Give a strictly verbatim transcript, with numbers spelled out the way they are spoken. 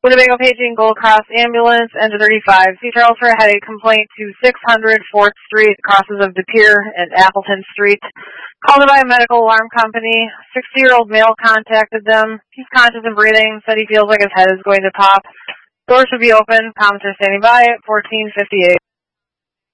Winnebago paging Gold Cross Ambulance, engine thirty-five. C. Charles for a headache complaint to six hundred fourth Street, crosses of De Pere and Appleton Street. Called by a medical alarm company. sixty-year-old male contacted them. He's conscious and breathing, said he feels like his head is going to pop. Doors should be open. Comments are standing by at fourteen fifty-eight.